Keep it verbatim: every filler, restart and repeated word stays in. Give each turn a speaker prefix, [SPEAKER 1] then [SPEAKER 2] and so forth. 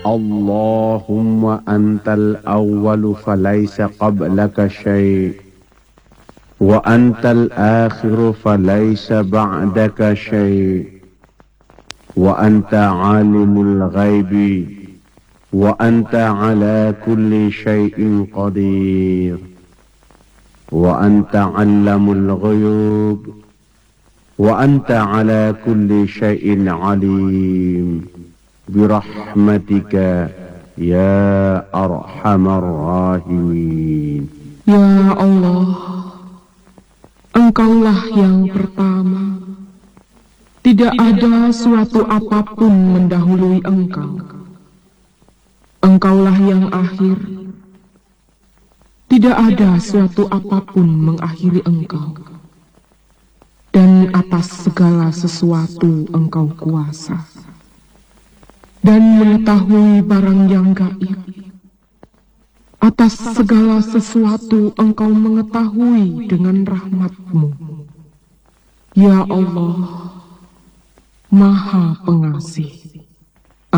[SPEAKER 1] اللهم أنت الأول فليس قبلك شيء وأنت الآخر فليس بعدك شيء وأنت عالم الغيب وأنت على كل شيء قدير وأنت علم الغيوب وأنت على كل شيء عليم برحمتك يا أرحم الراحمين.
[SPEAKER 2] Ya Allah, Engkaulah yang pertama, tidak ada suatu apapun mendahului Engkau. Engkaulah yang akhir, tidak ada suatu apapun mengakhiri Engkau. Dan atas segala sesuatu Engkau kuasa dan mengetahui barang yang gaib. Atas segala sesuatu Engkau mengetahui dengan rahmat-Mu. Ya Allah, Maha Pengasih.